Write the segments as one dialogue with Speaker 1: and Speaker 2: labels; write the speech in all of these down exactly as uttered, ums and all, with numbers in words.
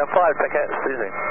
Speaker 1: seven five, take care, see you soon.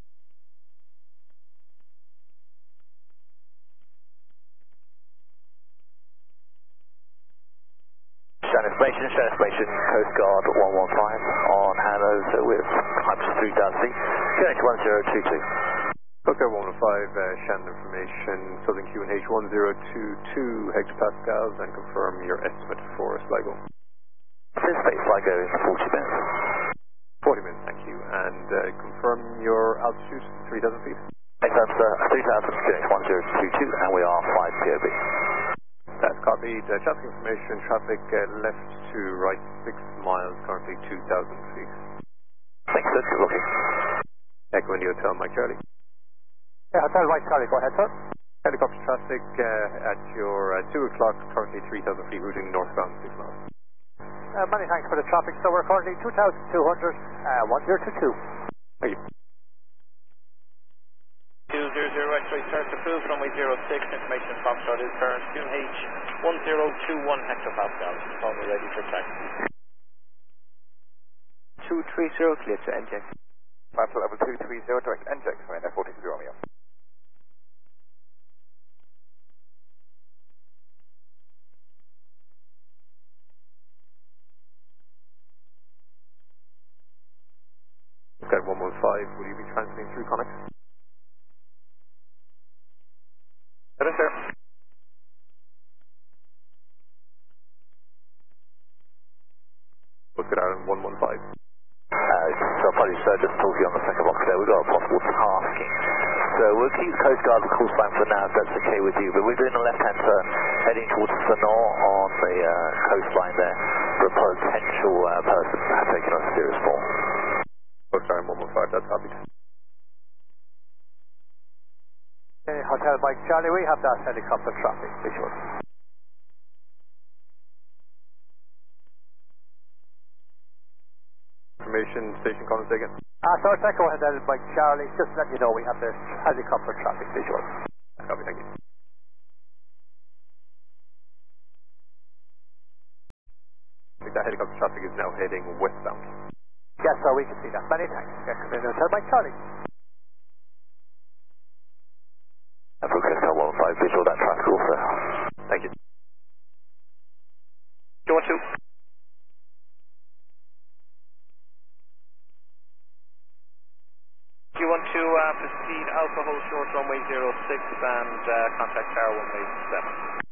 Speaker 1: Show information, show information, Coast Guard one one five on handover with climbs three thousand feet, Q N H one zero two two.
Speaker 2: Coast Guard one one five, uh, Shannon information, Southern Q N H one zero two two hectopascals, and confirm your estimate for Sligo.
Speaker 1: Anticipate Sligo in forty minutes.
Speaker 2: forty minutes, thank you. And uh, confirm your altitude, three thousand feet.
Speaker 1: That's uh, three thousand, Q N H one zero two two, and we are five P O B.
Speaker 2: That's copied. Uh, traffic information, traffic uh, left to right six miles, currently two thousand feet.
Speaker 1: Thanks, sir. Good looking.
Speaker 2: Echo India Hotel, Mike Charlie.
Speaker 3: Yeah, Hotel Mike Charlie, go ahead, sir.
Speaker 2: Helicopter traffic uh, at your uh, two o'clock, currently three thousand feet, routing northbound six miles.
Speaker 3: Uh, many thanks for the traffic. So we're currently two thousand two hundred, uh, one zero two two.
Speaker 2: Thank you.
Speaker 4: two zero zero X-ray start approved, runway zero six, information Foxtrot is current, Q N H one zero two one hectopascal, call me ready for taxi.
Speaker 5: two three zero, clear to inject. Flight level two three zero, direct inject, for N F forty-three Romeo.
Speaker 2: Coast Guard one one five, will you be transmitting through Connex?
Speaker 5: Yes, sir.
Speaker 2: Coast Guard Island one one five.
Speaker 1: Uh, so apologies, sir, just talking on the second box there, we've got a possible tasking. So we'll keep Coast Guard the course line for now, if that's okay with you, but we're doing a left-hand turn, heading towards Sanor on the uh, coastline there, for a potential uh, person taking on a serious fall.
Speaker 2: Coast Guard one one five, that's copied.
Speaker 3: Okay, Hotel Mike Charlie, we have that helicopter traffic visual.
Speaker 2: Information, station Connex again.
Speaker 3: Uh, so it's Echo Hotel Mike Charlie, just to let you know we have the helicopter traffic visual.
Speaker 2: Copy, thank you. I think that helicopter traffic is now heading westbound.
Speaker 3: Yes, sir, we can see that. Many thanks. Echo Hotel Mike Charlie.
Speaker 1: And for Coast Guard one one five visual, that traffic also.
Speaker 2: Thank you.
Speaker 4: You want to? Do you want to uh, proceed Alpha Hold Short runway zero six and uh, contact tower one eight seven?